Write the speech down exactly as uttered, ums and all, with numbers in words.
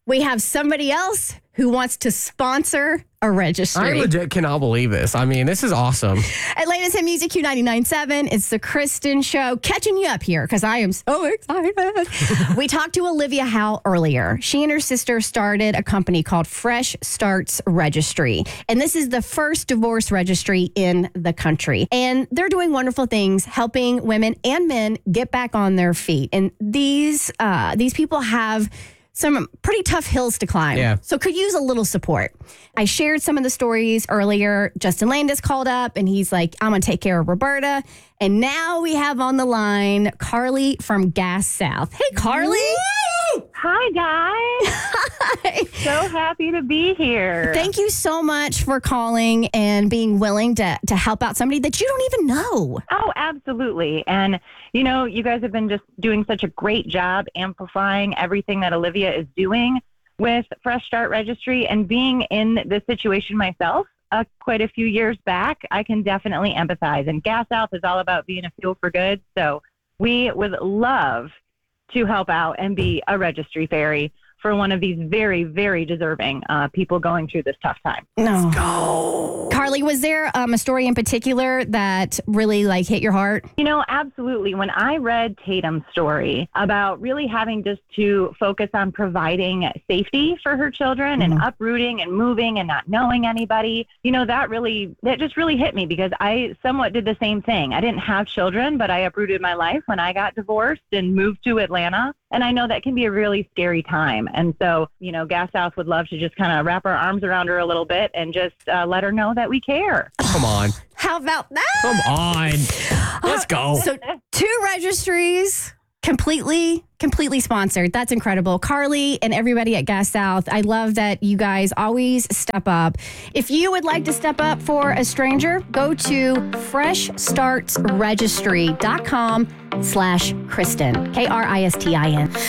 we have somebody else who wants to sponsor a registry. I legit cannot believe this. I mean, this is awesome. Atlanta's Hit Music Q ninety-nine point seven. It's the Kristen Show. Catching you up here because I am so excited. We talked to Olivia Howe earlier. She and her sister started a company called Fresh Starts Registry. And this is the first divorce registry in the country. And they're doing wonderful things, helping women and men get back on their feet. And these uh, these people have some pretty tough hills to climb. Yeah. So could use a little support. I shared some of the stories earlier. Justin Landis called up and he's like, I'm going to take care of Roberta. And now we have on the line Carly from Gas South. Hey, Carly. Woo! Hi, guys. Hi. So happy to be here. Thank you so much for calling and being willing to, to help out somebody that you don't even know. Oh, absolutely. And, you know, you guys have been just doing such a great job amplifying everything that Olivia is doing with Fresh Start Registry, and being in this situation myself uh, quite a few years back, I can definitely empathize. And Gas South is all about being a fuel for good. So we would love to help out and be a registry fairy for one of these very, very deserving uh, people going through this tough time. No. Let's go. Carly, was there um, a story in particular that really like hit your heart? You know, absolutely. When I read Tatum's story about really having just to focus on providing safety for her children Mm-hmm. and uprooting and moving and not knowing anybody, you know, that really, that just really hit me, because I somewhat did the same thing. I didn't have children, but I uprooted my life when I got divorced and moved to Atlanta. And I know that can be a really scary time. And so, you know, Gas South would love to just kind of wrap our arms around her a little bit and just uh, let her know that we care. Come on. How about that? Come on. Let's go. So two registries completely, completely sponsored. That's incredible. Carly and everybody at Gas South, I love that you guys always step up. If you would like to step up for a stranger, go to fresh starts registry dot com slash Kristen, K R I S T I N.